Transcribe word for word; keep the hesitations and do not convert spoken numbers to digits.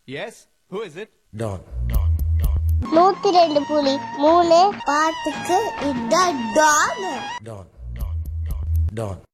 S, who is it? Don. நூத்தி ரெண்டு புலி மூணு பாட்டுக்கு இதான் டான். டான். டான்.